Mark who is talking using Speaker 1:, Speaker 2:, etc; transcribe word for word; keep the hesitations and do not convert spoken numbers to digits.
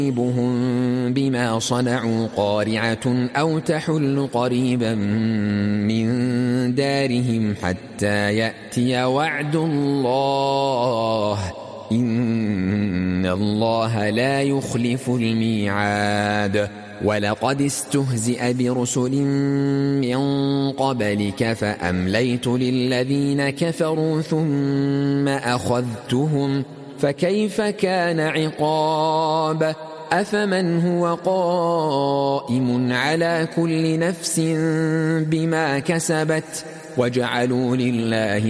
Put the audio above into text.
Speaker 1: تصيبهم بما صنعوا قارعة أو تحل قريبا من دارهم حتى يأتي وعد الله إن الله لا يخلف الميعاد. ولقد استهزئ برسل من قبلك فأمليت للذين كفروا ثم أخذتهم فكيف كان عقاب. أفمن هو قائم على كل نفس بما كسبت وجعلوا لله